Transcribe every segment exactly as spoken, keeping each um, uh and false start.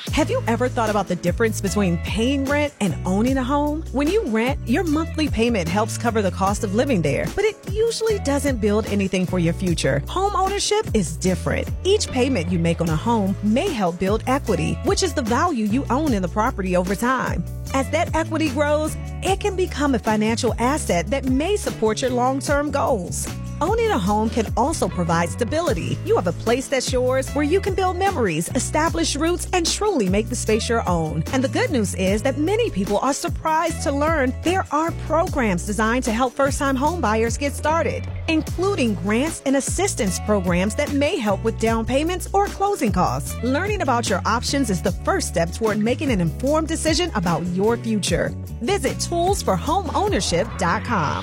Have you ever thought about the difference between paying rent and owning a home? When you rent, your monthly payment helps cover the cost of living there, but it usually doesn't build anything for your future. Home ownership is different. Each payment you make on a home may help build equity, which is the value you own in the property over time. As that equity grows, it can become a financial asset that may support your long-term goals. Owning a home can also provide stability. You have a place that's yours where you can build memories, establish roots, and truly make the space your own. And the good news is that many people are surprised to learn there are programs designed to help first-time home buyers get started, including grants and assistance programs that may help with down payments or closing costs. Learning about your options is the first step toward making an informed decision about your future. Visit tools for home ownership dot com.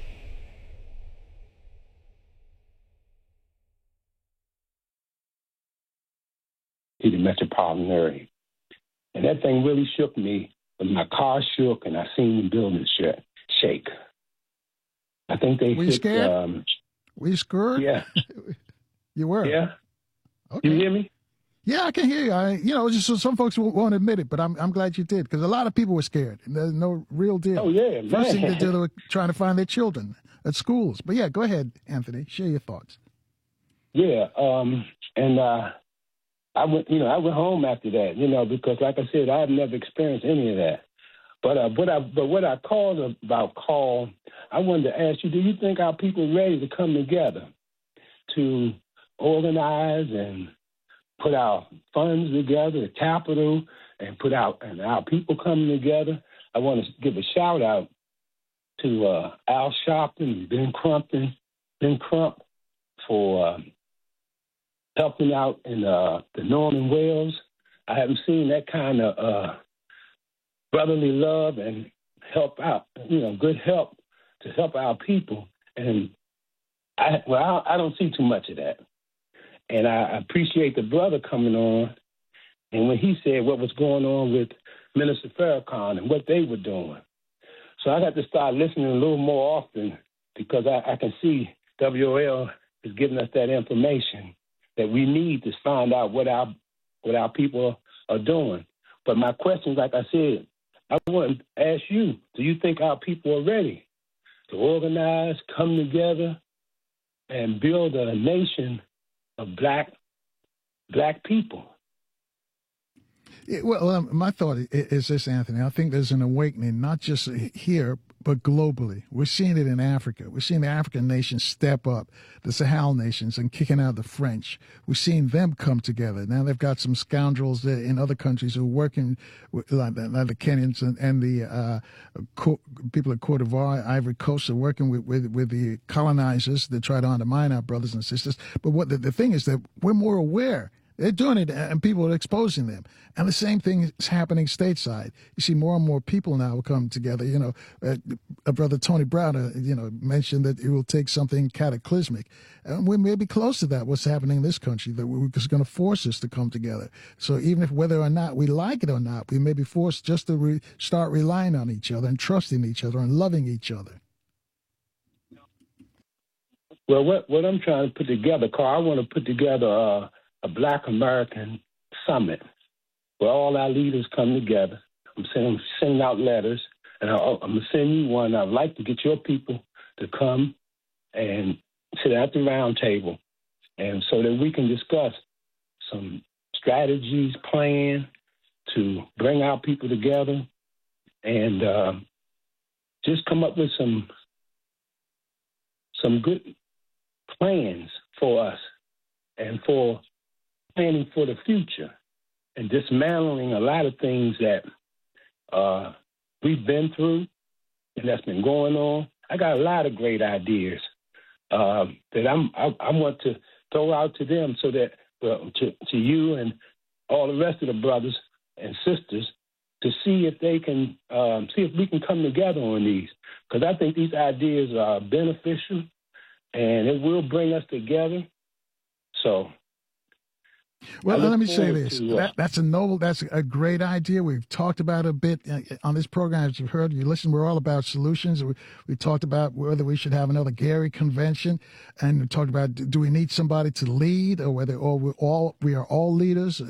To the metropolitan area. And that thing really shook me. When my car shook and I seen the building sh- shake. I think they were hit, you scared? Um, were you scared? Yeah. You were? Yeah. Okay. You hear me? Yeah, I can hear you. I, you know, just so some folks won't, won't admit it, but I'm I'm glad you did, because a lot of people were scared. And there's no real deal. Oh, yeah, First man. thing they did was trying to find their children at schools. But yeah, go ahead, Anthony. Share your thoughts. Yeah. Um, and uh, I went, you know, I went home after that, you know, because like I said, I've never experienced any of that. But uh, what I but what I called about call, I wanted to ask you: do you think our people are ready to come together to organize and put our funds together, the capital, and put out and our people coming together? I want to give a shout out to uh, Al Sharpton, Ben Crumpton, Ben Crump for uh, helping out in uh, the Norman Wells. I haven't seen that kind of uh, brotherly love and help out, you know, good help to help our people. And I, well, I, I don't see too much of that. And I appreciate the brother coming on. And when he said what was going on with Minister Farrakhan and what they were doing. So I got to start listening a little more often, because I, I can see W O L is giving us that information that we need to find out what our what our people are doing. But my question, like I said, I want to ask you, do you think our people are ready to organize, come together, and build a nation of black black people? Yeah, well, um, my thought is this, Anthony. I think there's an awakening, not just here, but globally. We're seeing it in Africa. We're seeing the African nations step up, the Sahel nations, and kicking out the French. We're seeing them come together. Now they've got some scoundrels in other countries who are working, with, like, the, like the Kenyans and, and the uh, co- people of Cote d'Ivoire, Ivory Coast, are working with, with, with the colonizers that try to undermine our brothers and sisters. But what the, the thing is that we're more aware. They're doing it, and people are exposing them. And the same thing is happening stateside. You see more and more people now come together. You know, uh, uh, Brother Tony Brown, uh, you know, mentioned that it will take something cataclysmic. And we may be close to that, what's happening in this country, that is going to force us to come together. So even if whether or not we like it or not, we may be forced just to re- start relying on each other and trusting each other and loving each other. Well, what, what I'm trying to put together, Carl, I want to put together uh, a Black American summit where all our leaders come together. I'm sending, sending out letters, and I'll, I'm going to send you one. I'd like to get your people to come and sit at the round table, and so that we can discuss some strategies, plan to bring our people together, and uh, just come up with some some good plans for us and for planning for the future and dismantling a lot of things that uh, we've been through and that's been going on. I got a lot of great ideas uh, that I'm, I, I want to throw out to them, so that well, to, to you and all the rest of the brothers and sisters, to see if they can um, see if we can come together on these, because I think these ideas are beneficial and it will bring us together. So. Well, let me say this. To, uh, that, that's a noble, that's a great idea. We've talked about it a bit on this program. As you've heard, you listen, we're all about solutions. We, we talked about whether we should have another Gary convention, and we talked about, do we need somebody to lead, or whether or we all we are all leaders.